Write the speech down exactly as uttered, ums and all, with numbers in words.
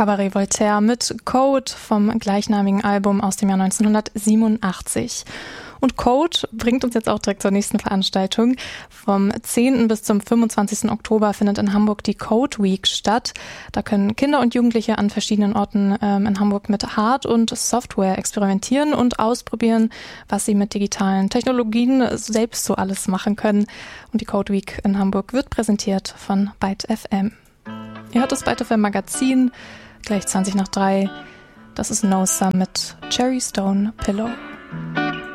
Cabaret Voltaire mit Code vom gleichnamigen Album aus dem Jahr neunzehnhundertsiebenundachtzig. Und Code bringt uns jetzt auch direkt zur nächsten Veranstaltung. Vom zehnten bis zum fünfundzwanzigsten Oktober findet in Hamburg die Code Week statt. Da können Kinder und Jugendliche an verschiedenen Orten ähm, in Hamburg mit Hard- und Software experimentieren und ausprobieren, was sie mit digitalen Technologien selbst so alles machen können. Und die Code Week in Hamburg wird präsentiert von Byte F M. Ihr hört das Byte F M Magazin, gleich zwanzig nach drei. Das ist No Summit, Cherry Stone Pillow.